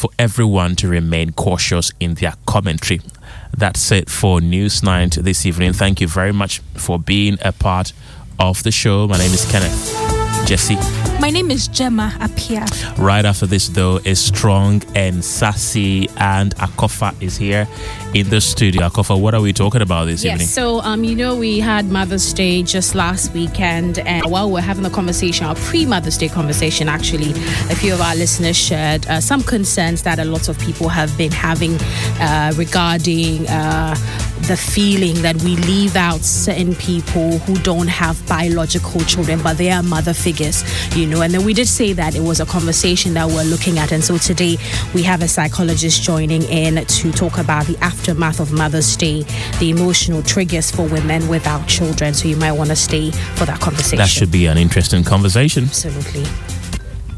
for everyone to remain cautious in their commentary. That's it for Newsnight this evening. Thank you very much for being a part of the show. My name is Kenneth. Jesse. My name is Gemma Apia. Right after this, though, is Strong and Sassy, and Akofa is here in the studio. Akofa, what are we talking about this evening? Yes, so we had Mother's Day just last weekend, and while we're having a conversation, our pre-Mother's Day conversation, actually, a few of our listeners shared some concerns that a lot of people have been having regarding the feeling that we leave out certain people who don't have biological children, but they are mother figures, and then we did say that it was a conversation that we're looking at. And so today we have a psychologist joining in to talk about the aftermath of Mother's Day, the emotional triggers for women without children. So you might want to stay for that conversation. That should be an interesting conversation. Absolutely.